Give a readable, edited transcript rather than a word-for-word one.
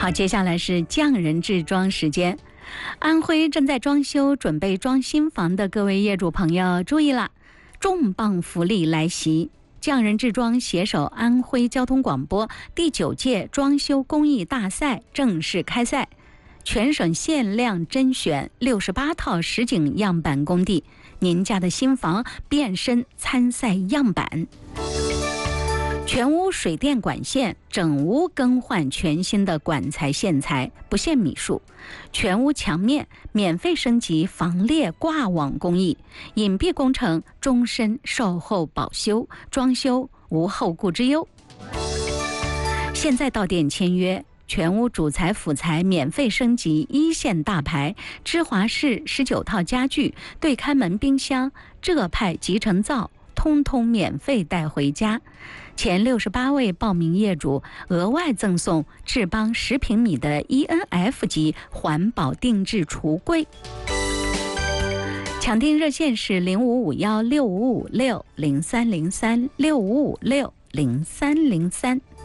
好，接下来是匠人制装时间。安徽正在装修、准备装新房的各位业主朋友注意了，重磅福利来袭！匠人制装携手安徽交通广播第9届装修工艺大赛正式开赛，全省限量甄选68套实景样板工地，您家的新房变身参赛样板。全屋水电管线，整屋更换全新的管材线材，不限米数；全屋墙面免费升级防裂挂网工艺，隐蔽工程终身售后保修，装修无后顾之忧。现在到店签约，全屋主材辅材免费升级一线大牌，芝华士19套家具、对开门冰箱、浙派集成灶，通通免费带回家。前68位报名业主额外赠送智邦10平米的 ENF 级环保定制橱柜。抢订热线是055165560303，65560303。